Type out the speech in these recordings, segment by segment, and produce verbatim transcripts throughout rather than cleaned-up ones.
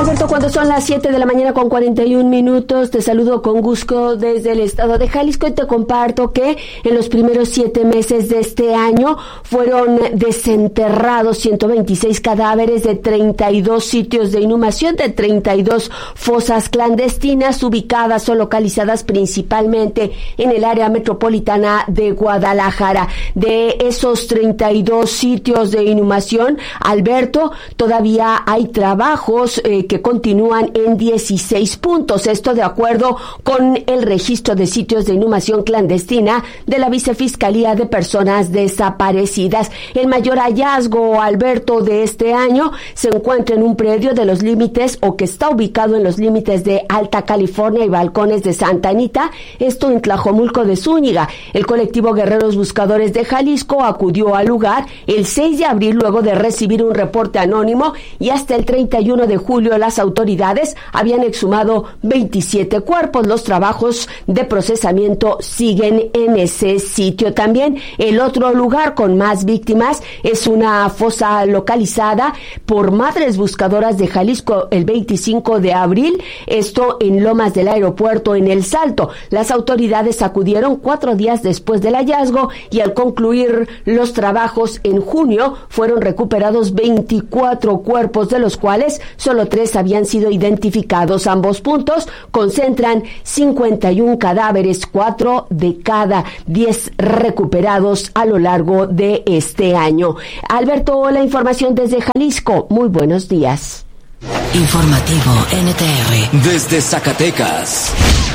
Roberto, cuando son las siete de la mañana con cuarenta y un minutos, te saludo con gusto desde el estado de Jalisco y te comparto que en los primeros siete meses de este año fueron desenterrados ciento veintiséis cadáveres de treinta y dos sitios de inhumación, de treinta y dos fosas clandestinas ubicadas o localizadas principalmente en el área metropolitana de Guadalajara. De esos treinta y dos sitios de inhumación, Alberto, todavía hay trabajos eh, que continúan en dieciséis puntos. Esto de acuerdo con el registro de sitios de inhumación clandestina de la Vicefiscalía de Personas Desaparecidas. El mayor hallazgo, Alberto, de este año se encuentra en un predio de los límites o que está ubicado en los límites de Alta California y Balcones de Santa Anita, esto en Tlajomulco de Zúñiga. El colectivo Guerreros Buscadores de Jalisco acudió al lugar el seis de abril luego de recibir un reporte anónimo y hasta el treinta y uno de julio las autoridades habían exhumado veintisiete cuerpos. Los trabajos de procesamiento siguen en ese sitio. También el otro lugar con más víctimas es una fosa localizada por Madres Buscadoras de Jalisco el veinticinco de abril, esto en Lomas del Aeropuerto en El Salto. Las autoridades acudieron cuatro días después del hallazgo y al concluir los trabajos en junio fueron recuperados veinticuatro cuerpos, de los cuales solo tres habían sido identificados. Ambos puntos concentran cincuenta y uno cadáveres, cuatro de cada diez recuperados a lo largo de este año. Alberto, la información desde Jalisco. Muy buenos días. Informativo N T R desde Zacatecas.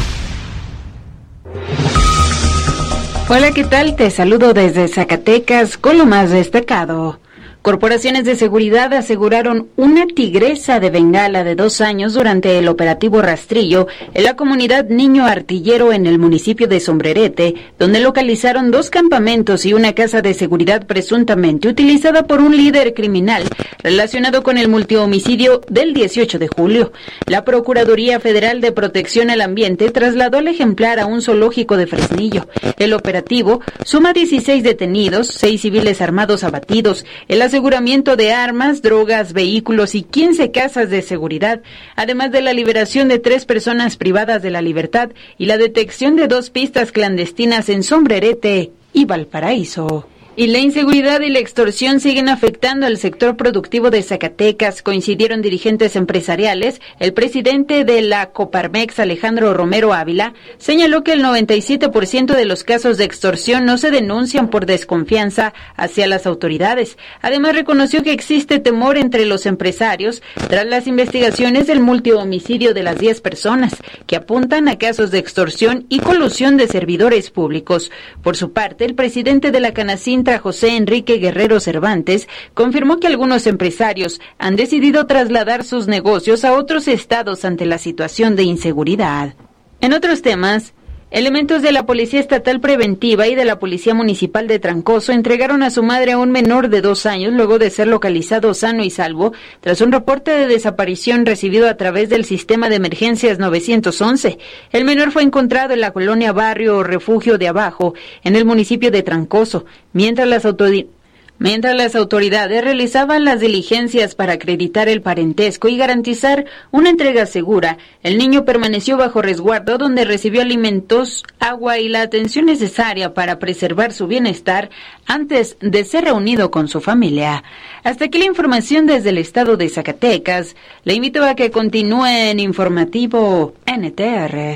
Hola, ¿qué tal? Te saludo desde Zacatecas con lo más destacado. Corporaciones de seguridad aseguraron una tigresa de Bengala de dos años durante el operativo Rastrillo en la comunidad Niño Artillero en el municipio de Sombrerete, donde localizaron dos campamentos y una casa de seguridad presuntamente utilizada por un líder criminal relacionado con el multihomicidio del dieciocho de julio. La Procuraduría Federal de Protección al Ambiente trasladó el ejemplar a un zoológico de Fresnillo. El operativo suma dieciséis detenidos, seis civiles armados abatidos, el aseguramiento de armas, drogas, vehículos y quince casas de seguridad, además de la liberación de tres personas privadas de la libertad y la detección de dos pistas clandestinas en Sombrerete y Valparaíso. Y la inseguridad y la extorsión siguen afectando al sector productivo de Zacatecas, coincidieron dirigentes empresariales. El presidente de la Coparmex, Alejandro Romero Ávila, señaló que el noventa y siete por ciento de los casos de extorsión no se denuncian por desconfianza hacia las autoridades. Además, reconoció que existe temor entre los empresarios tras las investigaciones del multihomicidio de las diez personas, que apuntan a casos de extorsión y colusión de servidores públicos. Por su parte, el presidente de la Canacintra, José Enrique Guerrero Cervantes, confirmó que algunos empresarios han decidido trasladar sus negocios a otros estados ante la situación de inseguridad. En otros temas, elementos de la Policía Estatal Preventiva y de la Policía Municipal de Trancoso entregaron a su madre a un menor de dos años luego de ser localizado sano y salvo tras un reporte de desaparición recibido a través del sistema de emergencias nueve once. El menor fue encontrado en la colonia Barrio Refugio de Abajo, en el municipio de Trancoso, mientras las autoridades Mientras las autoridades realizaban las diligencias para acreditar el parentesco y garantizar una entrega segura, el niño permaneció bajo resguardo donde recibió alimentos, agua y la atención necesaria para preservar su bienestar antes de ser reunido con su familia. Hasta aquí la información desde el estado de Zacatecas. Le invito a que continúe en Informativo N T R.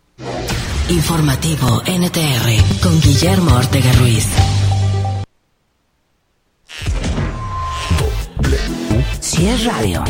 Informativo N T R con Guillermo Ortega Ruiz. Si es radio,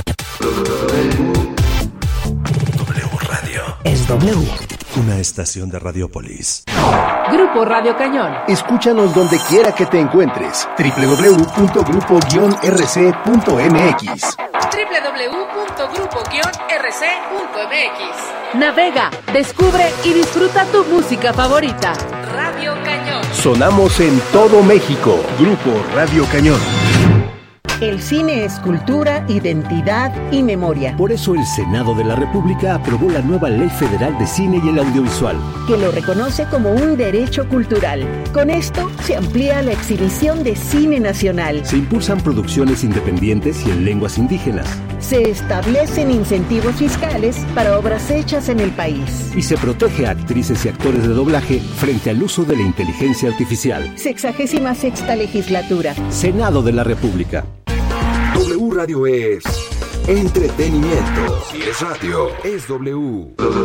W Radio. Es W. Una estación de Radiopolis. Grupo Radio Cañón. Escúchanos donde quiera que te encuentres. doble u doble u doble u punto grupo guion r c punto m x. doble u doble u doble u punto grupo guion r c punto m x. Navega, descubre y disfruta tu música favorita. Radio Cañón. Sonamos en todo México. Grupo Radio Cañón. El cine es cultura, identidad y memoria. Por eso el Senado de la República aprobó la nueva Ley Federal de Cine y el Audiovisual, que lo reconoce como un derecho cultural. Con esto se amplía la exhibición de cine nacional. Se impulsan producciones independientes y en lenguas indígenas. Se establecen incentivos fiscales para obras hechas en el país. Y se protege a actrices y actores de doblaje frente al uso de la inteligencia artificial. Sexagésima sexta legislatura. Senado de la República. W Radio es entretenimiento. Si es radio, es W.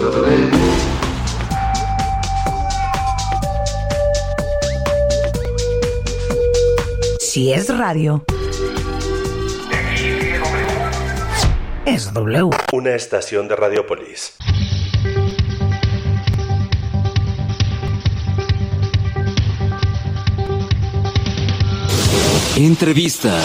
Si es radio, es W. Una estación de Radiopolis. Entrevista.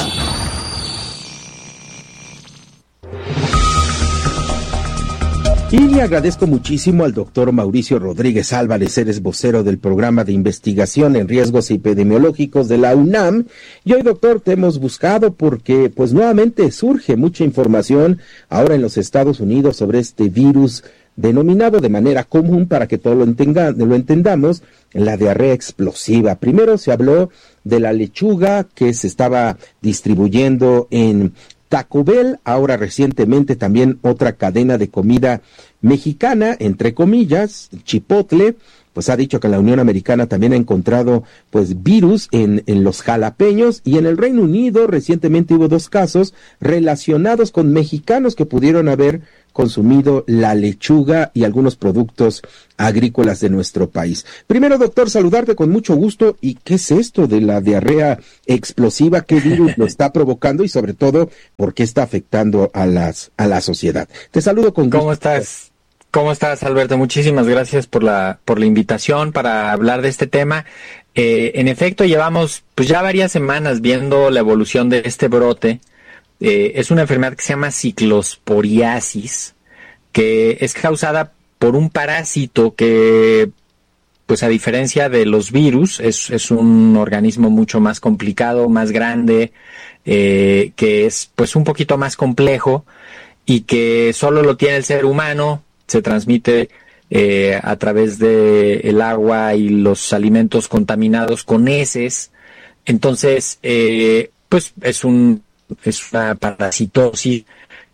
Y le agradezco muchísimo al doctor Mauricio Rodríguez Álvarez, eres vocero del Programa de Investigación en Riesgos Epidemiológicos de la UNAM. Y hoy, doctor, te hemos buscado porque, pues, nuevamente surge mucha información ahora en los Estados Unidos sobre este virus denominado de manera común, para que todos lo, entenga, lo entendamos, la diarrea explosiva. Primero se habló de la lechuga que se estaba distribuyendo en Taco Bell, ahora recientemente también otra cadena de comida mexicana, entre comillas, Chipotle, pues ha dicho que la Unión Americana también ha encontrado pues virus en, en los jalapeños, y en el Reino Unido recientemente hubo dos casos relacionados con mexicanos que pudieron haber consumido la lechuga y algunos productos agrícolas de nuestro país. Primero, doctor, saludarte con mucho gusto. ¿Y qué es esto de la diarrea explosiva? ¿Qué virus lo está provocando? Y sobre todo, ¿por qué está afectando a las a la sociedad? Te saludo con gusto. ¿Cómo estás? ¿Cómo estás, Alberto? Muchísimas gracias por la por la invitación para hablar de este tema. Eh, en efecto, llevamos pues ya varias semanas viendo la evolución de este brote. Eh, es una enfermedad que se llama ciclosporiasis, que es causada por un parásito que, pues a diferencia de los virus, es, es un organismo mucho más complicado, más grande, eh, que es pues un poquito más complejo y que solo lo tiene el ser humano. Se transmite eh, a través de el agua y los alimentos contaminados con heces. Entonces, eh, pues es un es una parasitosis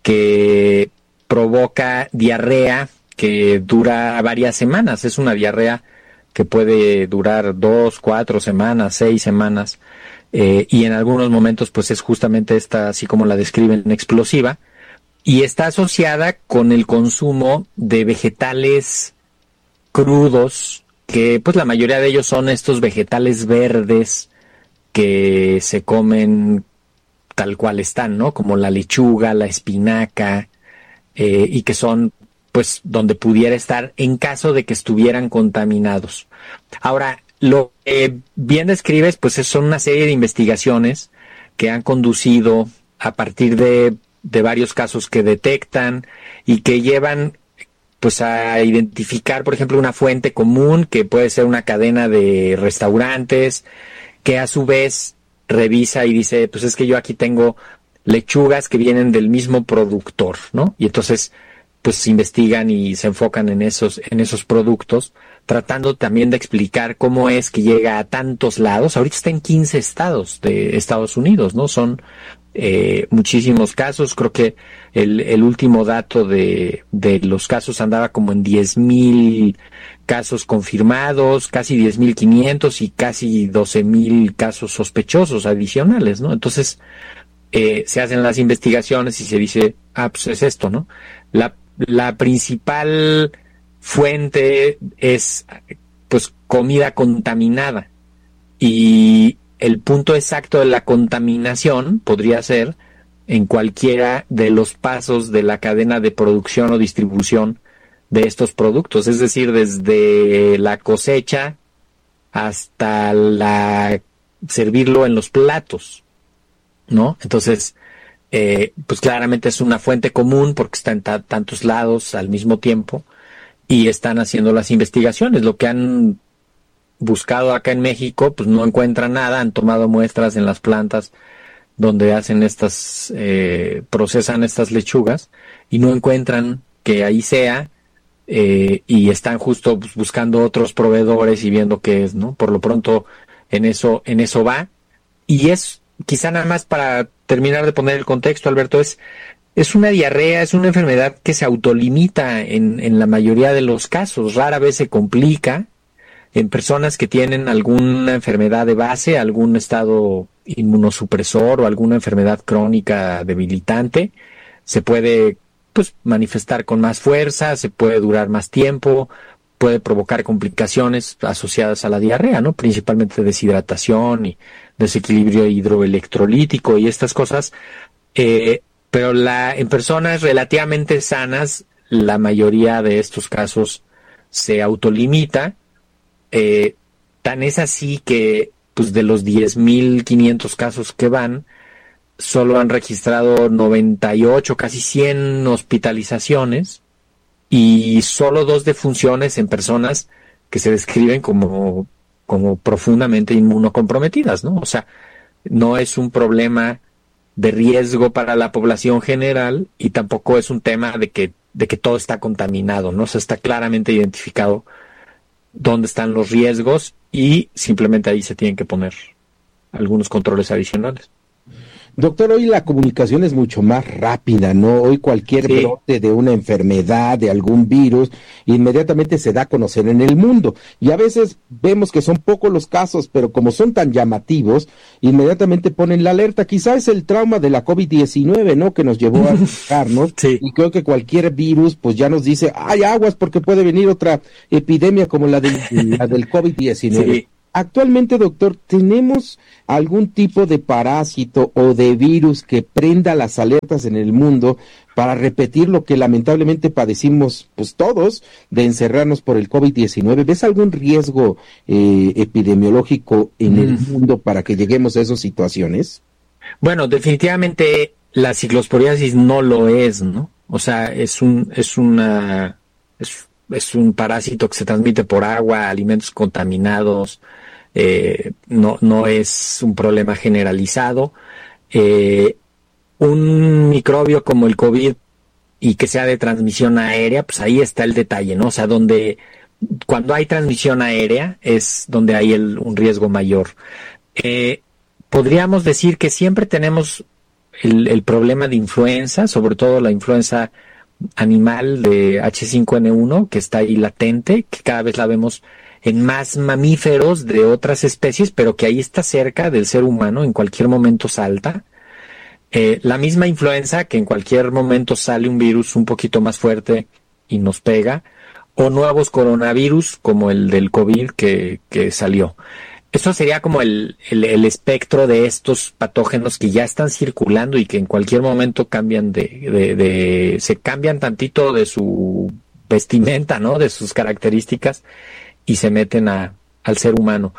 que provoca diarrea que dura varias semanas. Es una diarrea que puede durar dos, cuatro semanas, seis semanas, eh, y en algunos momentos pues es justamente esta, así como la describen, explosiva, y está asociada con el consumo de vegetales crudos, que pues la mayoría de ellos son estos vegetales verdes que se comen tal cual están, ¿no? Como la lechuga, la espinaca, eh, y que son, pues, donde pudiera estar en caso de que estuvieran contaminados. Ahora, lo que bien describes, pues, son una serie de investigaciones que han conducido a partir de, de varios casos que detectan y que llevan, pues, a identificar, por ejemplo, una fuente común que puede ser una cadena de restaurantes, que a su vez revisa y dice, pues es que yo aquí tengo lechugas que vienen del mismo productor, ¿no? Y entonces, pues investigan y se enfocan en esos, en esos productos, tratando también de explicar cómo es que llega a tantos lados. Ahorita está en quince estados de Estados Unidos, ¿no? Son eh, muchísimos casos. Creo que el, el último dato de, de los casos andaba como en diez mil casos confirmados, casi diez mil quinientos y casi doce mil casos sospechosos adicionales, ¿no? Entonces, eh, se hacen las investigaciones y se dice, ah, pues es esto, ¿no? La, la principal fuente es, pues, comida contaminada, y el punto exacto de la contaminación podría ser en cualquiera de los pasos de la cadena de producción o distribución de estos productos, es decir, desde la cosecha hasta la servirlo en los platos, ¿no? Entonces, eh, pues claramente es una fuente común porque está en ta- tantos lados al mismo tiempo y están haciendo las investigaciones. Lo que han buscado acá en México, pues no encuentran nada, han tomado muestras en las plantas donde hacen estas, eh, procesan estas lechugas y no encuentran que ahí sea. Eh, y están justo buscando otros proveedores y viendo qué es, ¿no? Por lo pronto en eso en eso va. Y es, quizá nada más para terminar de poner el contexto, Alberto, es es una diarrea, es una enfermedad que se autolimita en, en la mayoría de los casos, rara vez se complica. En personas que tienen alguna enfermedad de base, algún estado inmunosupresor o alguna enfermedad crónica debilitante, se puede pues manifestar con más fuerza, se puede durar más tiempo, puede provocar complicaciones asociadas a la diarrea, ¿no? Principalmente deshidratación y desequilibrio hidroelectrolítico y estas cosas. Eh, pero la, en personas relativamente sanas, la mayoría de estos casos se autolimita. Eh, tan es así que pues de los diez mil quinientos casos que van, solo han registrado noventa y ocho, casi cien hospitalizaciones y solo dos defunciones en personas que se describen como, como profundamente inmunocomprometidas, ¿no? O sea, no es un problema de riesgo para la población general y tampoco es un tema de que, de que todo está contaminado, ¿no? O sea, está claramente identificado dónde están los riesgos y simplemente ahí se tienen que poner algunos controles adicionales. Doctor, hoy la comunicación es mucho más rápida, ¿no? Hoy cualquier sí. brote de una enfermedad, de algún virus, inmediatamente se da a conocer en el mundo. Y a veces vemos que son pocos los casos, pero como son tan llamativos, inmediatamente ponen la alerta. Quizá es el trauma de la COVID diecinueve, ¿no? Que nos llevó a fijarnos. Sí. Y creo que cualquier virus, pues ya nos dice, hay aguas porque puede venir otra epidemia como la, de, la del COVID diecinueve. Sí. Actualmente, doctor, ¿tenemos algún tipo de parásito o de virus que prenda las alertas en el mundo para repetir lo que lamentablemente padecimos pues todos de encerrarnos por el COVID diecinueve? ¿Ves algún riesgo eh, epidemiológico en mm. el mundo para que lleguemos a esas situaciones? Bueno, definitivamente la ciclosporiasis no lo es, ¿no? O sea, es un es una es, es un parásito que se transmite por agua, alimentos contaminados. Eh, no, no es un problema generalizado. Eh, un microbio como el COVID y que sea de transmisión aérea, pues ahí está el detalle, ¿no? O sea, donde cuando hay transmisión aérea es donde hay el, un riesgo mayor. Eh, podríamos decir que siempre tenemos el, el problema de influenza, sobre todo la influenza animal de hache cinco ene uno, que está ahí latente, que cada vez la vemos en más mamíferos de otras especies, pero que ahí está cerca del ser humano, en cualquier momento salta. Eh, la misma influenza, que en cualquier momento sale un virus un poquito más fuerte y nos pega, o nuevos coronavirus como el del COVID que, que salió. Eso sería como el, el, el espectro de estos patógenos que ya están circulando y que en cualquier momento cambian de, de, de se cambian tantito de su vestimenta, ¿no? De sus características y se meten a, al ser humano.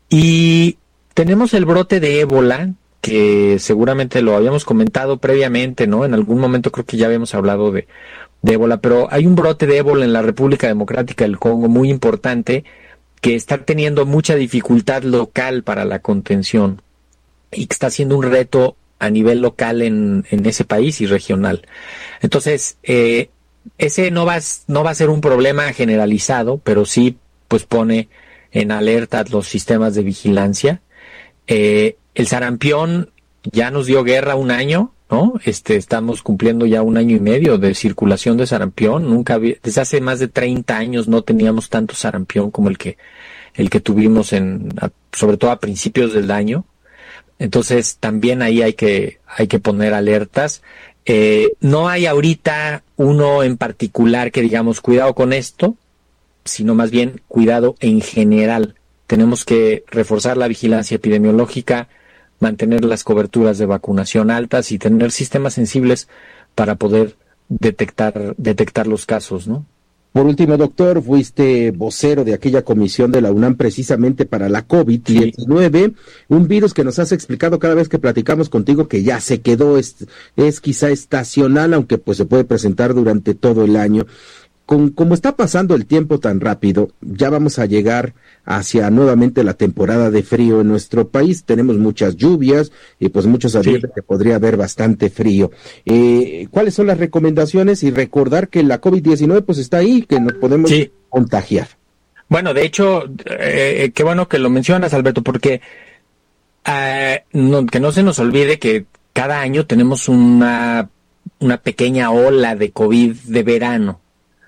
Y tenemos el brote de ébola, que seguramente lo habíamos comentado previamente, ¿no? En algún momento creo que ya habíamos hablado de, de ébola, pero hay un brote de ébola en la República Democrática del Congo muy importante, que está teniendo mucha dificultad local para la contención y que está siendo un reto a nivel local en, en ese país y regional. Entonces, eh, ese no va, no va a ser un problema generalizado, pero sí pues pone en alerta los sistemas de vigilancia. Eh, el sarampión ya nos dio guerra un año, ¿no? Este, estamos cumpliendo ya un año y medio de circulación de sarampión. Nunca había, desde hace más de treinta años no teníamos tanto sarampión como el que, el que tuvimos en, sobre todo a principios del año. Entonces, también ahí hay que, hay que poner alertas. Eh, no hay ahorita uno en particular que digamos, cuidado con esto, sino más bien cuidado en general. Tenemos que reforzar la vigilancia epidemiológica, mantener las coberturas de vacunación altas y tener sistemas sensibles para poder detectar detectar los casos, ¿no? Por último, doctor, fuiste vocero de aquella comisión de la UNAM precisamente para la COVID diecinueve, sí. Un virus que nos has explicado cada vez que platicamos contigo que ya se quedó, es, es quizá estacional, aunque pues se puede presentar durante todo el año. Con, como está pasando el tiempo tan rápido, ya vamos a llegar hacia nuevamente la temporada de frío en nuestro país. Tenemos muchas lluvias y pues muchos advierten sí. que podría haber bastante frío. Eh, ¿Cuáles son las recomendaciones? Y recordar que la COVID diecinueve pues está ahí, que nos podemos sí. contagiar. Bueno, de hecho, eh, qué bueno que lo mencionas, Alberto, porque eh, no, que no se nos olvide que cada año tenemos una una pequeña ola de COVID de verano.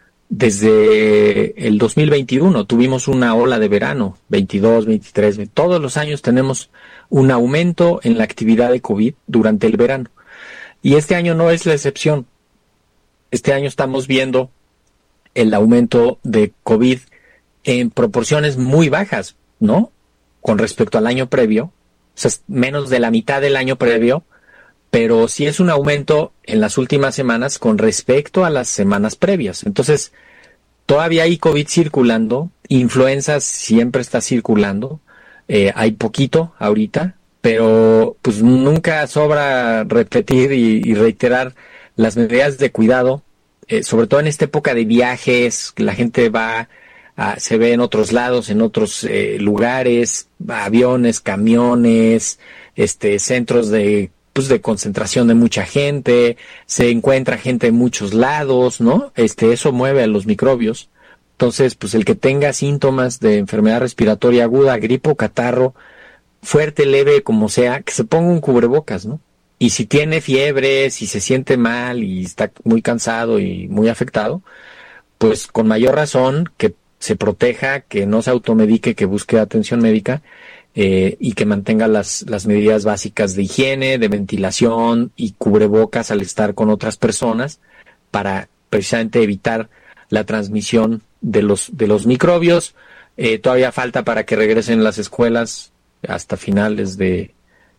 Desde el dos mil veintiuno tuvimos una ola de verano, veintidós, veintitrés, todos los años tenemos un aumento en la actividad de COVID durante el verano. Y este año no es la excepción. Este año estamos viendo el aumento de COVID en proporciones muy bajas, ¿no? Con respecto al año previo, o sea, menos de la mitad del año previo, pero sí es un aumento en las últimas semanas con respecto a las semanas previas. Entonces, todavía hay COVID circulando, influenza siempre está circulando, eh, hay poquito ahorita, pero pues nunca sobra repetir y, y reiterar las medidas de cuidado, eh, sobre todo en esta época de viajes, que la gente va, a, se ve en otros lados, en otros eh, lugares, aviones, camiones, este, centros de pues de concentración de mucha gente, se encuentra gente en muchos lados, ¿no? Este, eso mueve a los microbios. Entonces, pues el que tenga síntomas de enfermedad respiratoria aguda, gripe o catarro, fuerte, leve, como sea, que se ponga un cubrebocas, ¿no? Y si tiene fiebre, si se siente mal y está muy cansado y muy afectado, pues con mayor razón que se proteja, que no se automedique, que busque atención médica, Eh, y que mantenga las, las medidas básicas de higiene, de ventilación y cubrebocas al estar con otras personas para precisamente evitar la transmisión de los, de los microbios. Eh, todavía falta para que regresen las escuelas hasta finales de,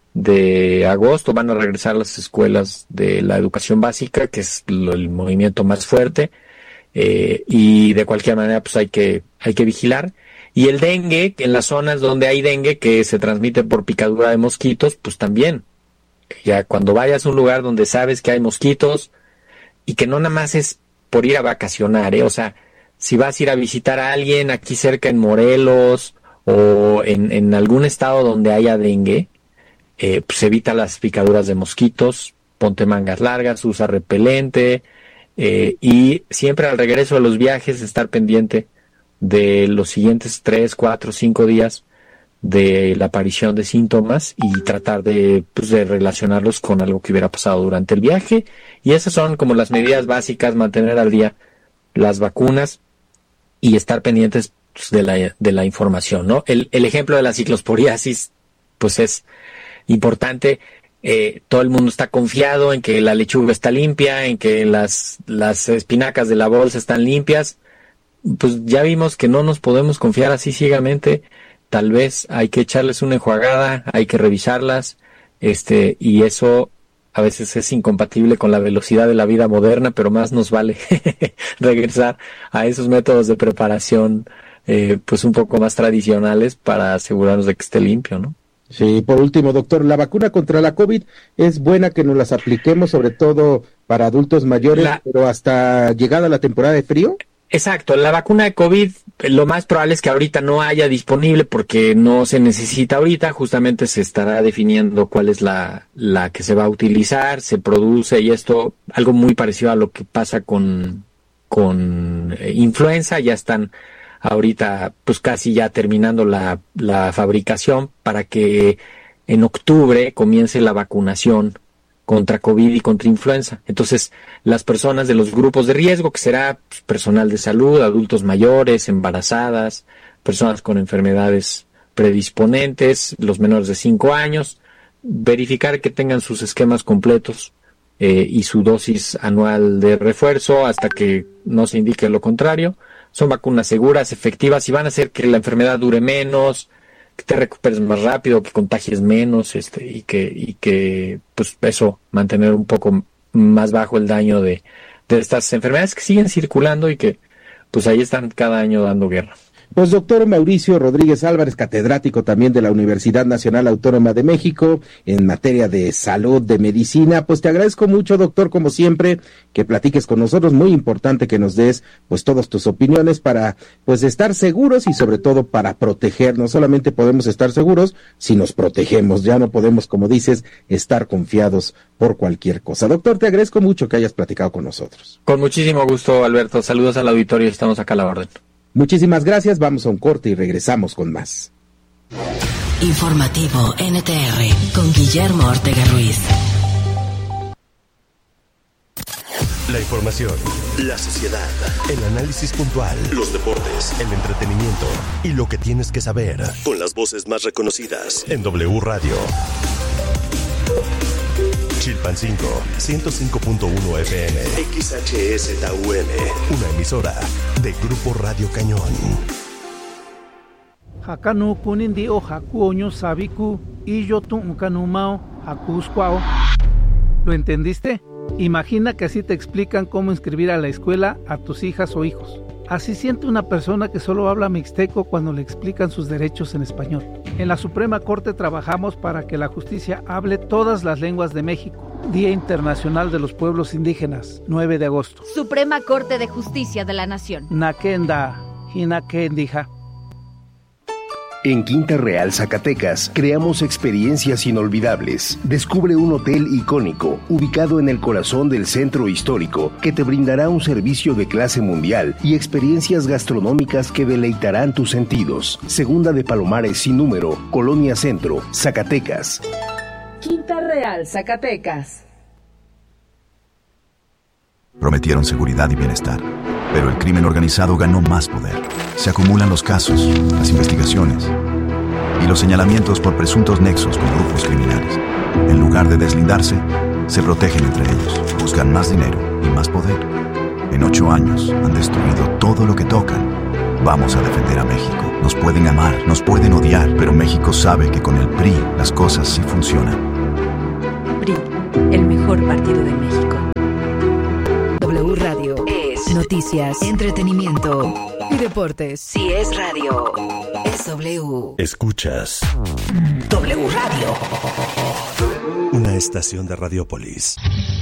de agosto. Van a regresar las escuelas de la educación básica, que es lo, el movimiento más fuerte, eh, y de cualquier manera pues hay que, hay que vigilar. Y el dengue, en las zonas donde hay dengue, que se transmite por picadura de mosquitos, pues también. Ya cuando vayas a un lugar donde sabes que hay mosquitos, y que no nada más es por ir a vacacionar, ¿eh? O sea, si vas a ir a visitar a alguien aquí cerca en Morelos, o en, en algún estado donde haya dengue, eh, pues evita las picaduras de mosquitos, ponte mangas largas, usa repelente, eh, y siempre al regreso de los viajes estar pendiente de los siguientes tres, cuatro, cinco días de la aparición de síntomas y tratar de, pues, de relacionarlos con algo que hubiera pasado durante el viaje. Y esas son como las medidas básicas, mantener al día las vacunas y estar pendientes, pues, de la, de la información, ¿no? El, el ejemplo de la ciclosporiasis, pues es importante. Eh, todo el mundo está confiado en que la lechuga está limpia, en que las, las espinacas de la bolsa están limpias. Pues ya vimos que no nos podemos confiar así ciegamente. Tal vez hay que echarles una enjuagada, hay que revisarlas, este, y eso a veces es incompatible con la velocidad de la vida moderna, pero más nos vale regresar a esos métodos de preparación, eh, pues un poco más tradicionales para asegurarnos de que esté limpio, ¿no? Sí, por último, doctor, la vacuna contra la COVID es buena que nos las apliquemos, sobre todo para adultos mayores, la... pero hasta llegada la temporada de frío. Exacto, la vacuna de COVID lo más probable es que ahorita no haya disponible porque no se necesita ahorita, justamente se estará definiendo cuál es la, la que se va a utilizar, se produce, y esto algo muy parecido a lo que pasa con, con eh, influenza. Ya están ahorita pues casi ya terminando la, la fabricación para que en octubre comience la vacunación contra COVID y contra influenza. Entonces, las personas de los grupos de riesgo, que será pues, personal de salud, adultos mayores, embarazadas, personas con enfermedades predisponentes, los menores de cinco años, verificar que tengan sus esquemas completos eh, y su dosis anual de refuerzo hasta que no se indique lo contrario. Son vacunas seguras, efectivas, y van a hacer que la enfermedad dure menos, que te recuperes más rápido, que contagies menos, este, y que, y que, pues eso, mantener un poco más bajo el daño de, de estas enfermedades que siguen circulando y que, pues ahí están cada año dando guerra. Pues doctor Mauricio Rodríguez Álvarez, catedrático también de la Universidad Nacional Autónoma de México en materia de salud, de medicina, pues te agradezco mucho, doctor, como siempre, que platiques con nosotros. Muy importante que nos des pues todas tus opiniones para pues estar seguros y sobre todo para protegernos. Solamente podemos estar seguros si nos protegemos, ya no podemos, como dices, estar confiados por cualquier cosa. Doctor, te agradezco mucho que hayas platicado con nosotros. Con muchísimo gusto, Alberto. Saludos al auditorio, estamos acá a la orden. Muchísimas gracias, vamos a un corte y regresamos con más. Informativo N T R con Guillermo Ortega Ruiz. La información, la sociedad, el análisis puntual, los deportes, el entretenimiento y lo que tienes que saber. Con las voces más reconocidas en W Radio. Chilpancingo, ciento cinco punto uno F M, X H S T U M, una emisora de Grupo Radio Cañón. Hakanu kunindi o hakuoño sabiku y yo tu ukanumao hakusquao. ¿Lo entendiste? Imagina que así te explican cómo inscribir a la escuela a tus hijas o hijos. Así siente una persona que solo habla mixteco cuando le explican sus derechos en español. En la Suprema Corte trabajamos para que la justicia hable todas las lenguas de México. Día Internacional de los Pueblos Indígenas, nueve de agosto. Suprema Corte de Justicia de la Nación. Nakenda, Hinakendija. En Quinta Real, Zacatecas, creamos experiencias inolvidables. Descubre un hotel icónico, ubicado en el corazón del centro histórico, que te brindará un servicio de clase mundial y experiencias gastronómicas que deleitarán tus sentidos. Segunda de Palomares sin número, Colonia Centro, Zacatecas. Quinta Real, Zacatecas. Prometieron seguridad y bienestar, pero el crimen organizado ganó más poder. Se acumulan los casos, las investigaciones y los señalamientos por presuntos nexos con grupos criminales. En lugar de deslindarse, se protegen entre ellos, buscan más dinero y más poder. En ocho años han destruido todo lo que tocan. Vamos a defender a México. Nos pueden amar, nos pueden odiar, pero México sabe que con el P R I las cosas sí funcionan. P R I, el mejor partido de México. W Radio es noticias, entretenimiento y deportes. Si es radio, es W. Escuchas W Radio. Una estación de Radiopolis.